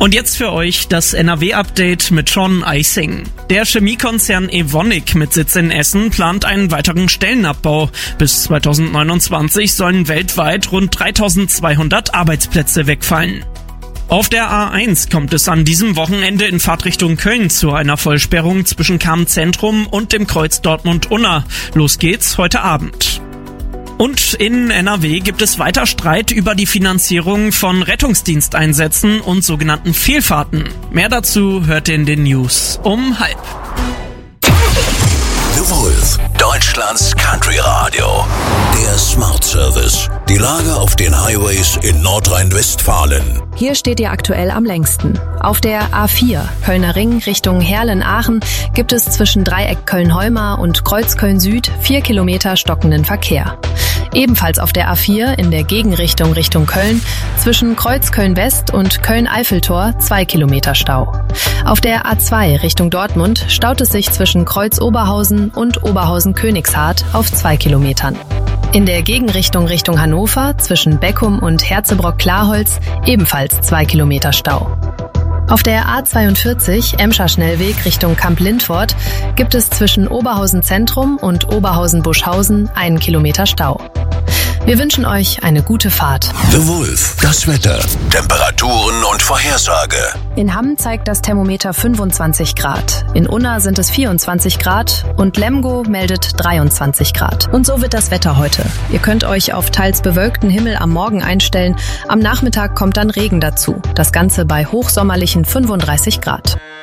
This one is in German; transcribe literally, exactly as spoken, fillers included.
Und jetzt für euch das N R W-Update mit Sean Eising. Der Chemiekonzern Evonik mit Sitz in Essen plant einen weiteren Stellenabbau. Bis zweitausendneunundzwanzig sollen weltweit rund dreitausendzweihundert Arbeitsplätze wegfallen. Auf der A eins kommt es an diesem Wochenende in Fahrtrichtung Köln zu einer Vollsperrung zwischen Cham-Zentrum und dem Kreuz Dortmund-Unna. Los geht's heute Abend. Und in N R W gibt es weiter Streit über die Finanzierung von Rettungsdiensteinsätzen und sogenannten Fehlfahrten. Mehr dazu hört ihr in den News um halb. The Wolf, Deutschlands Country Radio. Der Smart Service. Die Lage auf den Highways in Nordrhein-Westfalen. Hier steht ihr aktuell am längsten. Auf der A vier, Kölner Ring Richtung Herlen-Aachen, gibt es zwischen Dreieck Köln-Heumar und Kreuz Köln-Süd vier Kilometer stockenden Verkehr. Ebenfalls auf der A vier in der Gegenrichtung Richtung Köln zwischen Kreuz Köln-West und Köln-Eiffeltor zwei Kilometer Stau. Auf der A zwei Richtung Dortmund staut es sich zwischen Kreuz Oberhausen und Oberhausen-Königshardt auf zwei Kilometern. In der Gegenrichtung Richtung Hannover zwischen Beckum und Herzebrock-Klarholz ebenfalls zwei Kilometer Stau. Auf der A zweiundvierzig Emscher Schnellweg Richtung Kamp-Lindfort gibt es zwischen Oberhausen Zentrum und Oberhausen Buschhausen einen Kilometer Stau. Wir wünschen euch eine gute Fahrt. The Wolf, das Wetter, Temperaturen und Vorhersage. In Hamm zeigt das Thermometer fünfundzwanzig Grad. In Unna sind es vierundzwanzig Grad und Lemgo meldet dreiundzwanzig Grad. Und so wird das Wetter heute. Ihr könnt euch auf teils bewölkten Himmel am Morgen einstellen. Am Nachmittag kommt dann Regen dazu. Das Ganze bei hochsommerlichen fünfunddreißig Grad.